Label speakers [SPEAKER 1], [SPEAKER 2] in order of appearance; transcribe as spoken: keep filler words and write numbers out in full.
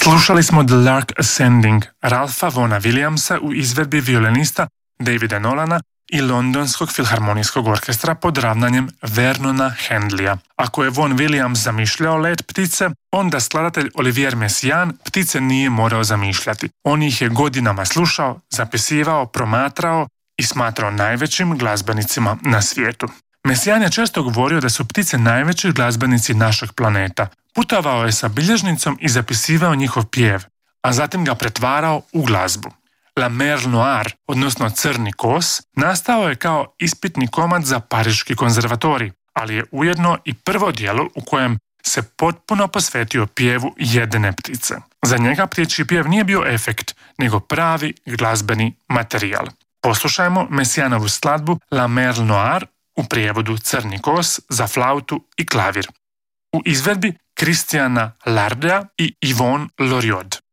[SPEAKER 1] Slušali smo The Lark Ascending Ralpha Vona Williamsa u izvedbi violinista Davida Nolana i Londonskog filharmonijskog orkestra pod ravnanjem Vernona Handleya. Ako je Von Williams zamišljao let ptice, onda skladatelj Olivier Messiaen ptice nije morao zamišljati. On ih je godinama slušao, zapisivao, promatrao i smatrao najvećim glazbenicima na svijetu. Messiaen je često govorio da su ptice najveći glazbenici našeg planeta. Putovao je sa bilježnicom i zapisivao njihov pjev, a zatim ga pretvarao u glazbu. La Mer Noire, odnosno Crni kos, nastao je kao ispitni komad za Pariški konzervatorij, ali je ujedno i prvo djelo u kojem se potpuno posvetio pjevu jedne ptice. Za njega ptičji pjev nije bio efekt, nego pravi glazbeni materijal. Poslušajmo Messiaenovu skladbu La Mer Noire u prijevodu Crni kos za flautu i klavir. U izvedbi Christiana Lardea i Yvonne Loriod.